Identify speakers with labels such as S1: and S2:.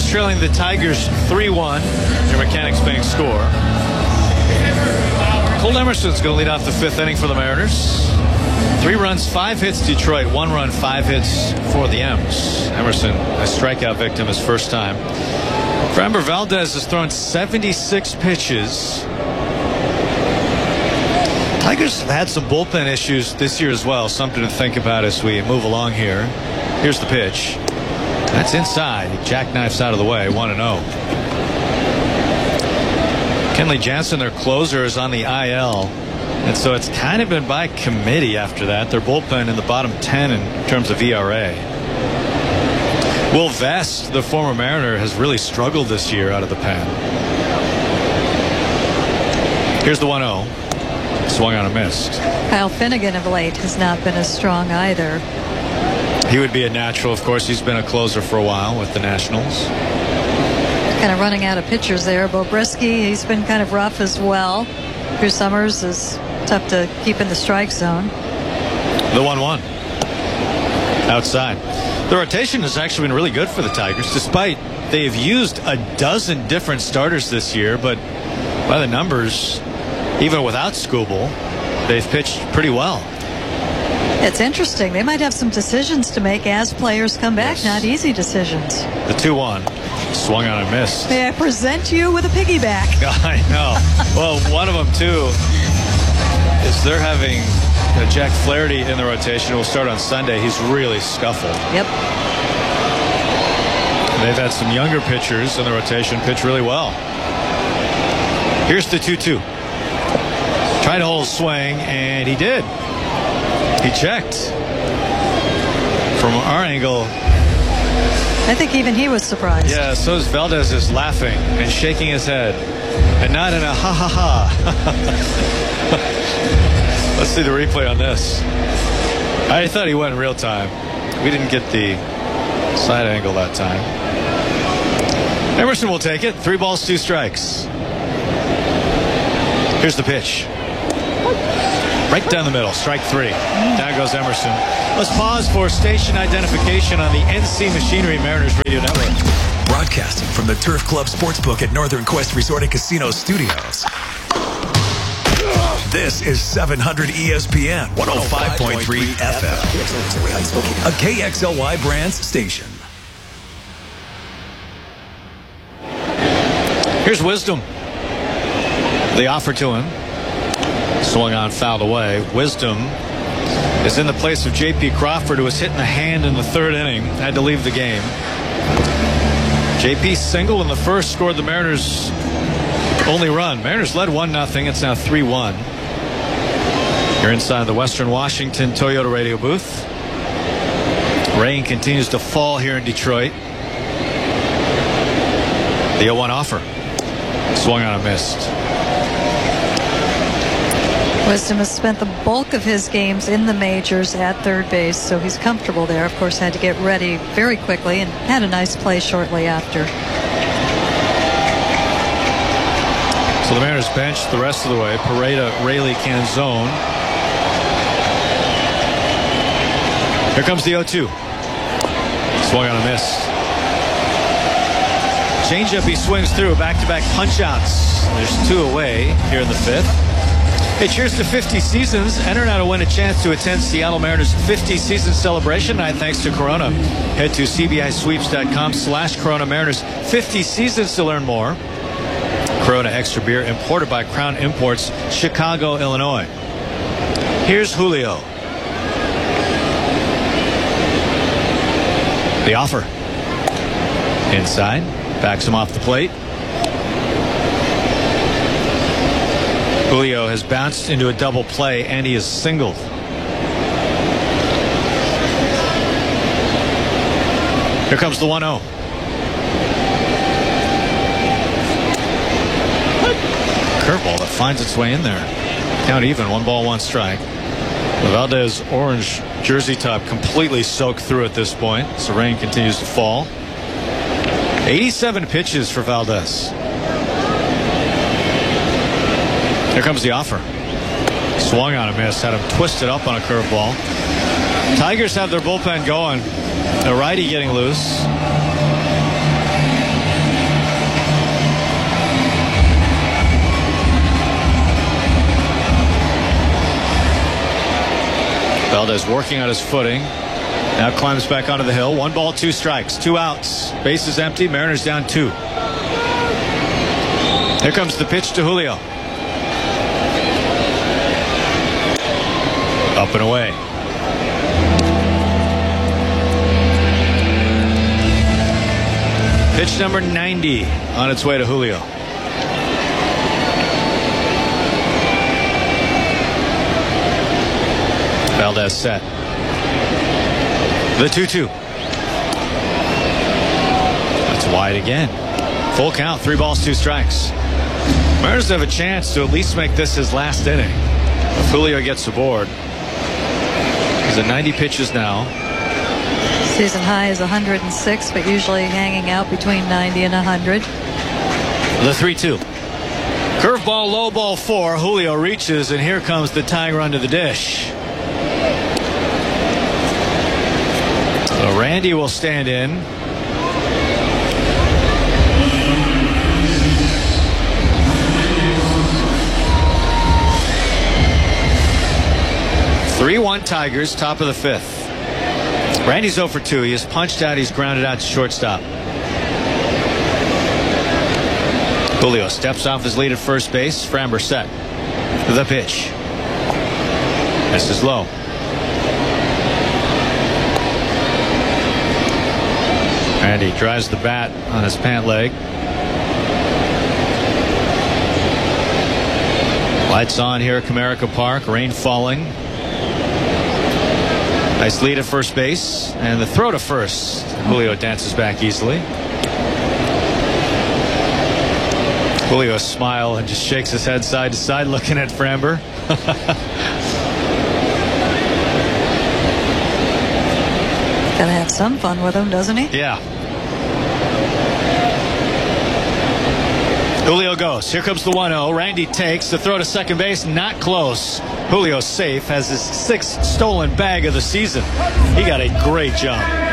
S1: Mariners trailing the Tigers 3-1. Your Mechanics Bank score. Cole Emerson's going to lead off the fifth inning for the Mariners. 3 runs, 5 hits Detroit, 1 run, 5 hits for the M's. Emerson, a strikeout victim his first time. Framber Valdez has thrown 76 pitches. Tigers have had some bullpen issues this year as well. Something to think about as we move along here. Here's the pitch. That's inside. He jackknifes out of the way. 1-0. Kenley Jansen, their closer, is on the IL. And so it's kind of been by committee after that. Their bullpen in the bottom 10 in terms of ERA. Will Vest, the former Mariner, has really struggled this year out of the pen. Here's the 1-0. Swung on a missed.
S2: Kyle Finnegan of late has not been as strong either.
S1: He would be a natural. Of course, he's been a closer for a while with the Nationals.
S2: Kind of running out of pitchers there. Bo Brisky, he's been kind of rough as well. Drew Summers is tough to keep in the strike zone.
S1: The 1-1. Outside. The rotation has actually been really good for the Tigers, despite they've used a dozen different starters this year, but by the numbers, even without Skubal, they've pitched pretty well.
S2: It's interesting. They might have some decisions to make as players come back. Yes. Not easy decisions.
S1: The 2-1. Swung on and missed.
S2: May I present you with a piggyback?
S1: I know. Well, one of them, too, is they're having Jack Flaherty in the rotation. Will start on Sunday. He's really scuffled.
S2: Yep.
S1: They've had some younger pitchers in the rotation pitch really well. Here's the 2-2. Tried to hold a swing, and he did. He checked. From our angle,
S2: I think even he was surprised.
S1: Yeah, so is Valdez is laughing and shaking his head. And not in a ha-ha-ha. Let's see the replay on this. I thought he went in real time. We didn't get the side angle that time. Emerson will take it. 3 balls, 2 strikes. Here's the pitch. Right down the middle. Strike 3. Down goes Emerson. Let's pause for station identification on the NC Machinery Mariners Radio Network.
S3: Broadcasting from the Turf Club Sportsbook at Northern Quest Resort and Casino Studios. This is 700 ESPN 105.3 FM. A KXLY Brands station.
S1: Here's Wisdom. The offer to him. Swung on, fouled away. Wisdom is in the place of J.P. Crawford, who was hit in the hand in the 3rd inning. Had to leave the game. J.P. single in the first scored the Mariners' only run. Mariners led 1-0. It's now 3-1. You're inside the Western Washington Toyota radio booth. Rain continues to fall here in Detroit. The 0-1 offer. Swung on and missed.
S2: Wisdom has spent the bulk of his games in the majors at third base, so he's comfortable there. Of course, had to get ready very quickly and had a nice play shortly after.
S1: So the Mariners bench the rest of the way. Pareda, Raley, Canzone. Here comes the 0-2. Swung on a miss. Changeup he swings through. Back-to-back punch-outs. There's 2 away here in the 5th. Hey, cheers to 50 seasons. Enter now to win a chance to attend Seattle Mariners 50 season celebration night thanks to Corona. Head to cbisweeps.com/Corona Mariners 50 seasons to learn more. Corona Extra Beer, imported by Crown Imports, Chicago, Illinois. Here's Julio. The offer. Inside. Backs him off the plate. Julio has bounced into a double play, and he is singled. Here comes the 1-0. Curveball that finds its way in there. Count even, 1 ball, 1 strike. The Valdez orange jersey top completely soaked through at this point, so rain continues to fall. 87 pitches for Valdez. Here comes the offer. Swung on a miss. Had him twisted up on a curveball. Tigers have their bullpen going. A righty getting loose. Valdez working on his footing. Now climbs back onto the hill. 1 ball, 2 strikes, 2 outs. Base is empty. Mariners down 2. Here comes the pitch to Julio. Up and away. Pitch number 90 on its way to Julio. Valdez set. The 2-2. That's wide again. Full count, 3 balls, 2 strikes. Mariners have a chance to at least make this his last inning if Julio gets aboard. He's at 90 pitches now.
S2: Season high is 106, but usually hanging out between 90 and 100.
S1: The 3-2. Curveball, low ball 4. Julio reaches, and here comes the tying run to the dish. So Randy will stand in. (3-1) Tigers, top of the 5th. Randy's 0 for 2. He has punched out. He's grounded out to shortstop. Julio steps off his lead at first base. Framber set. The pitch. This is low. Randy drives the bat on his pant leg. Lights on here at Comerica Park. Rain falling. Nice lead at first base, and the throw to first. Julio dances back easily. Julio smile and just shakes his head side to side looking at Framber.
S2: Gotta have some fun with him, doesn't he?
S1: Yeah. Julio goes. Here comes the 1-0. Randy takes the throw to second base. Not close. Julio safe. Has his 6th stolen bag of the season. He got a great job.